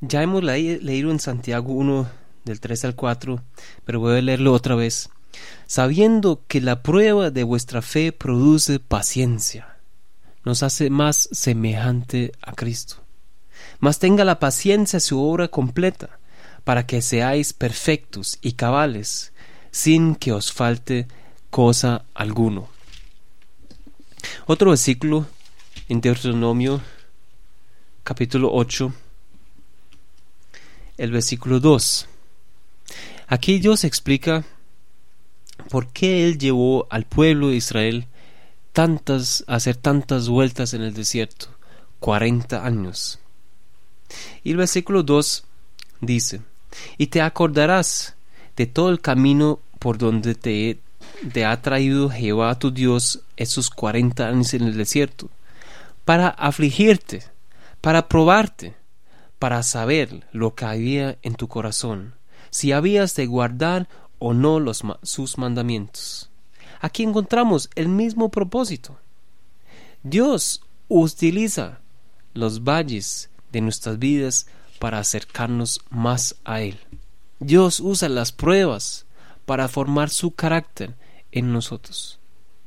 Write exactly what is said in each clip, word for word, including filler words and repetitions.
Ya hemos le- leído en Santiago uno del tres al cuatro, pero voy a leerlo otra vez. Sabiendo que la prueba de vuestra fe produce paciencia, nos hace más semejante a Cristo. Mas tenga la paciencia su obra completa, para que seáis perfectos y cabales, sin que os falte cosa alguno. Otro versículo en Deuteronomio capítulo ocho, el versículo dos. Aquí Dios explica por qué Él llevó al pueblo de Israel tantas, a hacer tantas vueltas en el desierto, cuarenta años. Y el versículo dos dice: y te acordarás de todo el camino por donde te, te ha traído Jehová tu Dios esos cuarenta años en el desierto, para afligirte, para probarte, para saber lo que había en tu corazón, si habías de guardar o no los, sus mandamientos. Aquí encontramos el mismo propósito. Dios utiliza los valles de nuestras vidas para acercarnos más a Él. Dios usa las pruebas para formar su carácter en nosotros.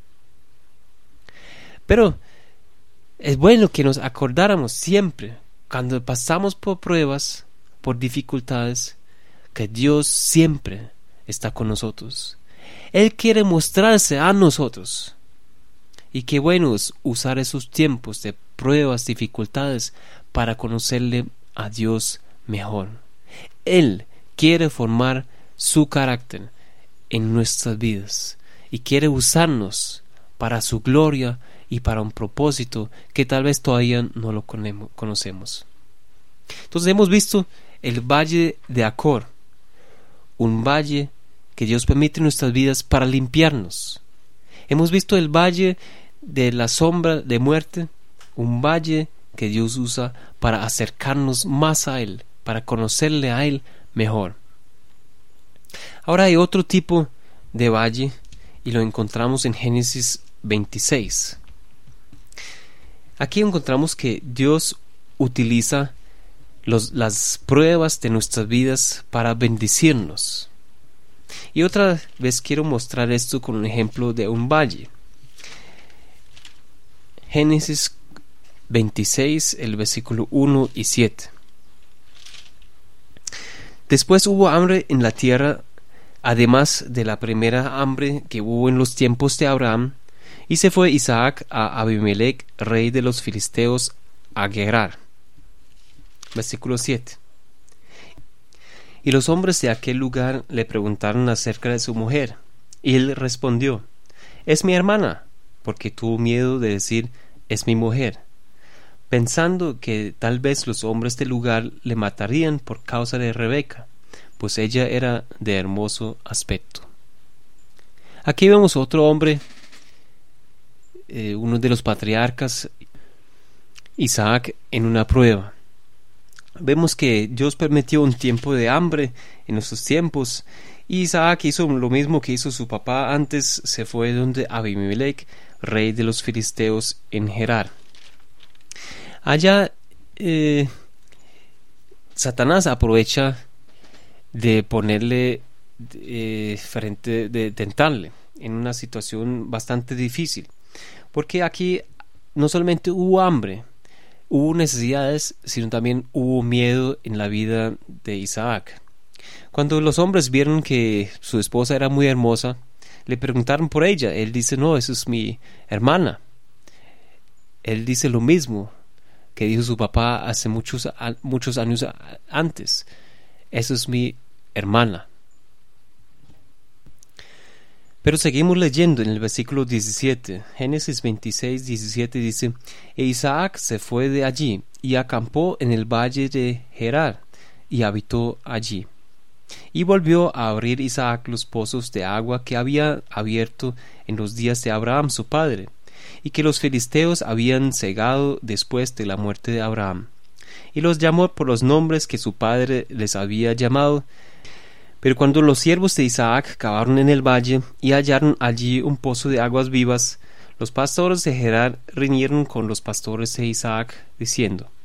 Pero es bueno que nos acordáramos siempre, cuando pasamos por pruebas, por dificultades, que Dios siempre está con nosotros. Él quiere mostrarse a nosotros. Y qué bueno es usar esos tiempos de pruebas, dificultades, para conocerle a Dios mejor. Él quiere formar su carácter en nuestras vidas y quiere usarnos para su gloria y para un propósito que tal vez todavía no lo conocemos. Entonces hemos visto el valle de Acor, un valle que Dios permite en nuestras vidas para limpiarnos. Hemos visto el valle de la sombra de muerte, un valle que Dios usa para acercarnos más a Él, para conocerle a Él mejor. Ahora hay otro tipo de valle y lo encontramos en Génesis veintiséis. Aquí encontramos que Dios utiliza los, las pruebas de nuestras vidas para bendecirnos. Y otra vez quiero mostrar esto con un ejemplo de un valle. Génesis veintiséis, el versículo uno y siete. Después hubo hambre en la tierra, además de la primera hambre que hubo en los tiempos de Abraham, y se fue Isaac a Abimelech, rey de los filisteos, a Gerar. Versículo siete. Y los hombres de aquel lugar le preguntaron acerca de su mujer, y él respondió: es mi hermana, porque tuvo miedo de decir: es mi mujer, pensando que tal vez los hombres del lugar le matarían por causa de Rebeca, pues ella era de hermoso aspecto. Aquí vemos otro hombre, eh, uno de los patriarcas, Isaac, en una prueba. Vemos que Dios permitió un tiempo de hambre en esos tiempos, y Isaac hizo lo mismo que hizo su papá antes. Se fue donde Abimelech, rey de los filisteos, en Gerar. Allá eh, Satanás aprovecha de ponerle eh, frente, de tentarle en una situación bastante difícil, porque aquí no solamente hubo hambre, hubo necesidades, sino también hubo miedo en la vida de Isaac. Cuando los hombres vieron que su esposa era muy hermosa, le preguntaron por ella. Él dice: no, esa es mi hermana. Él dice lo mismo que dijo su papá hace muchos, muchos años antes: esa es mi hermana. Pero seguimos leyendo en el versículo diecisiete. Génesis veintiséis, diecisiete dice: e Isaac se fue de allí y acampó en el valle de Gerar y habitó allí. Y volvió a abrir Isaac los pozos de agua que había abierto en los días de Abraham su padre, y que los filisteos habían cegado después de la muerte de Abraham. Y los llamó por los nombres que su padre les había llamado. Pero cuando los siervos de Isaac cavaron en el valle y hallaron allí un pozo de aguas vivas, los pastores de Gerar riñeron con los pastores de Isaac, diciendo: